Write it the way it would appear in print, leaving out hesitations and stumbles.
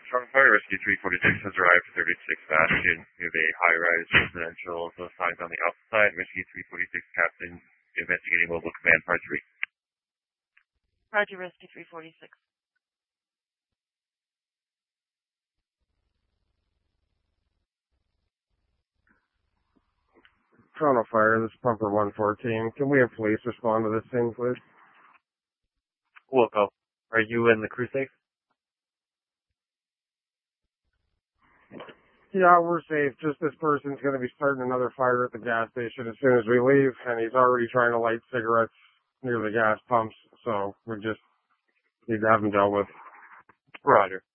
From Fire Rescue 346 has arrived at 36 Bastion. We have a high-rise residential, no signs on the outside. Rescue 346 Captain, investigating mobile command part 3. Roger, Rescue 346. Toronto Fire, this is Pumper 114. Can we have police respond to this thing, please? Wilco, are you and the crew safe? Yeah, we're safe. Just this person's going to be starting another fire at the gas station as soon as we leave, and he's already trying to light cigarettes near the gas pumps, so we just need to have him dealt with. Roger.